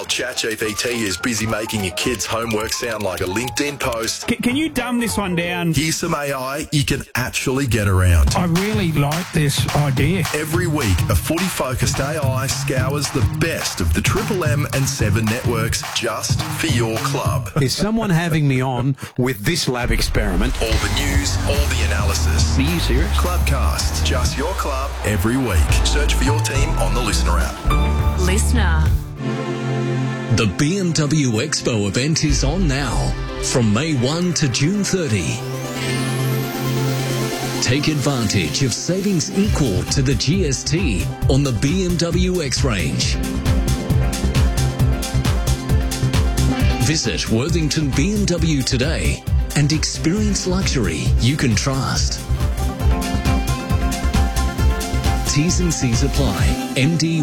ChatGPT is busy making your kids' homework sound like a LinkedIn post, Can you dumb this one down? here's some AI you can actually get around. I really like this idea. Every week, a footy-focused AI scours the best of the Triple M and 7 networks just for your club. Is someone having me on with this lab experiment? All the news, all the analysis. Are you serious? Clubcasts, just your club, every week. Search for your team on the Listener app. Listener. The BMW Expo event is on now, from May 1 to June 30. Take advantage of savings equal to the GST on the BMW X range. Visit Worthington BMW today and experience luxury you can trust. T's and C's apply. MD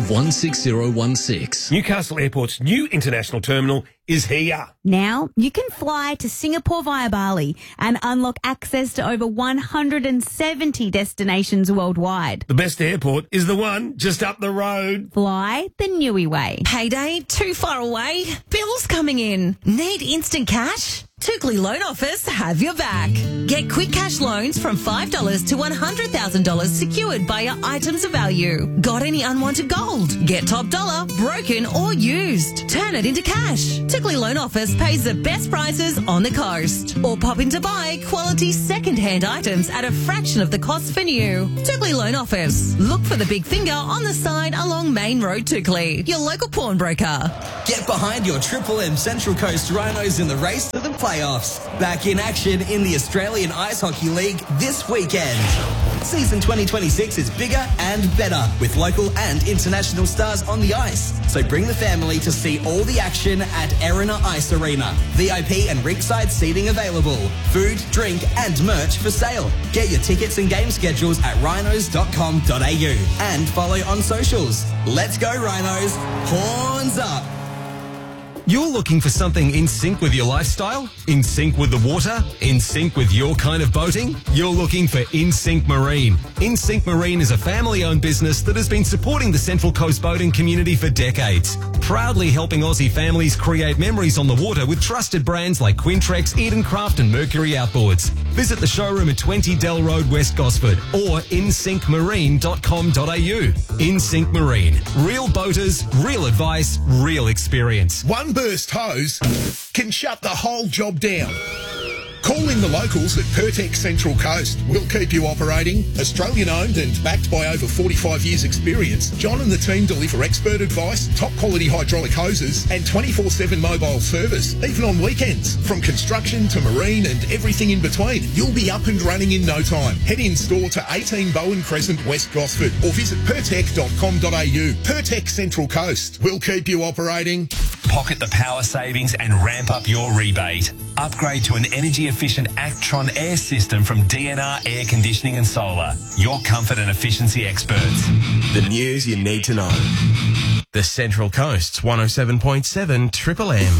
16016. Newcastle Airport's new international terminal is here. Now you can fly to Singapore via Bali and unlock access to over 170 destinations worldwide. The best airport is the one just up the road. Fly the Nui way. Payday too far away? Bills coming in? Need instant cash? Tookley Loan Office have your back. Get quick cash loans from $5 to $100,000 secured by your items of value. Got any unwanted gold? Get top dollar, broken or used. Turn it into cash. Tookley Loan Office pays the best prices on the coast. Or pop in to buy quality second-hand items at a fraction of the cost for new. Tookley Loan Office. Look for the big finger on the side along Main Road, Tookley. Your local pawnbroker. Get behind your Triple M Central Coast Rhinos in the race to the playoffs. Back in action in the Australian Ice Hockey League this weekend. Season 2026 is bigger and better with local and international stars on the ice. So bring the family to see all the action at Erina Ice Arena. VIP and ringside seating available. Food, drink and merch for sale. Get your tickets and game schedules at rhinos.com.au and follow on socials. Let's go Rhinos. Horns up. You're looking for something in sync with your lifestyle? In sync with the water? In sync with your kind of boating? You're looking for InSync Marine. InSync Marine is a family-owned business that has been supporting the Central Coast boating community for decades, proudly helping Aussie families create memories on the water with trusted brands like Quintrex, Edencraft and Mercury Outboards. Visit the showroom at 20 Dell Road, West Gosford or insyncmarine.com.au. InSync Marine. Real boaters, real advice, real experience. One burst hose can shut the whole job down. Call in the locals at Pertex Central Coast. We'll keep you operating. Australian owned and backed by over 45 years experience, John and the team deliver expert advice, top quality hydraulic hoses and 24/7 mobile service, even on weekends. From construction to marine and everything in between, you'll be up and running in no time. Head in store to 18 Bowen Crescent, West Gosford or visit pertec.com.au. Pertex Central Coast. We'll keep you operating. Pocket the power savings and ramp up your rebate. Upgrade to an energy-efficient Actron air system from DNR Air Conditioning and Solar. Your comfort and efficiency experts. The news you need to know. The Central Coast's 107.7 Triple M.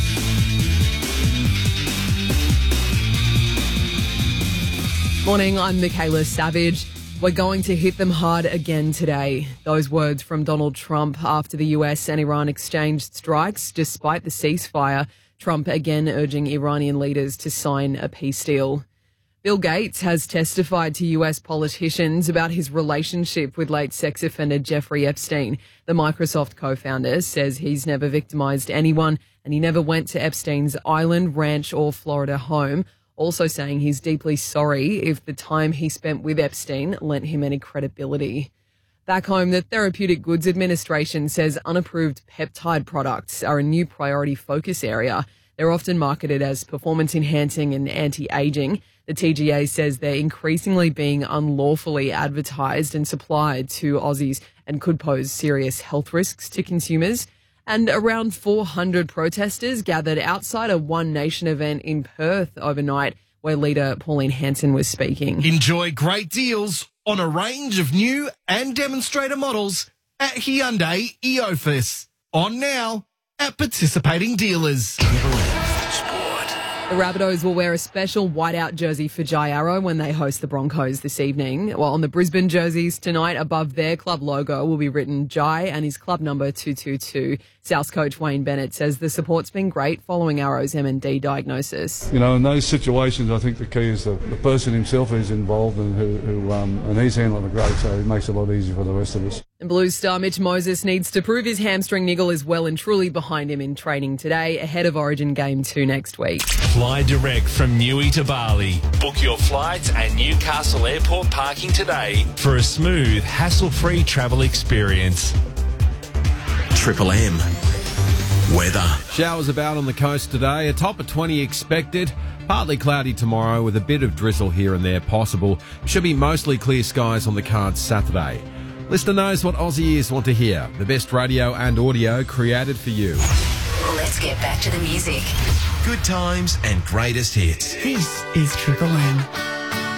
Morning, I'm Michaela Savage. We're going to hit them hard again today. Those words from Donald Trump after the US and Iran exchanged strikes despite the ceasefire. Trump again urging Iranian leaders to sign a peace deal. Bill Gates has testified to US politicians about his relationship with late sex offender Jeffrey Epstein. The Microsoft co-founder says he's never victimized anyone and he never went to Epstein's island, ranch or Florida home. Also saying he's deeply sorry if the time he spent with Epstein lent him any credibility. Back home, the Therapeutic Goods Administration says unapproved peptide products are a new priority focus area. They're often marketed as performance-enhancing and anti-aging. The TGA says they're increasingly being unlawfully advertised and supplied to Aussies and could pose serious health risks to consumers. And around 400 protesters gathered outside a One Nation event in Perth overnight where leader Pauline Hanson was speaking. Enjoy great deals on a range of new and demonstrator models at Hyundai EOFIS. On now at participating dealers. Sport. The Rabbitohs will wear a special whiteout jersey for Jai Arrow when they host the Broncos this evening. While on the Brisbane jerseys tonight, above their club logo will be written Jai and his club number 222. Souths coach Wayne Bennett says the support's been great following Arrow's MND diagnosis. You know, in those situations, I think the key is the person himself who's involved and he's handling it great, so it makes it a lot easier for the rest of us. And Blues star Mitch Moses needs to prove his hamstring niggle is well and truly behind him in training today, ahead of Origin Game 2 next week. Fly direct from Newey to Bali. Book your flights and Newcastle Airport parking today for a smooth, hassle-free travel experience. Triple M. Weather. Showers about on the coast today. A top of 20 expected. Partly cloudy tomorrow with a bit of drizzle here and there possible. Should be mostly clear skies on the cards Saturday. Listener knows what Aussie ears want to hear. The best radio and audio created for you. Let's get back to the music. Good times and greatest hits. This is Triple M.